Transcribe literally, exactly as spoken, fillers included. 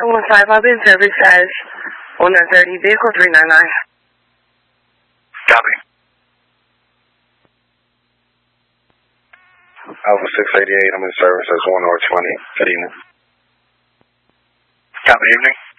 one five, I've been service as one nine thirty, vehicle three nine nine. Copy. Alpha six eighty-eight, I'm in service as one or twenty. Good evening. Copy, evening.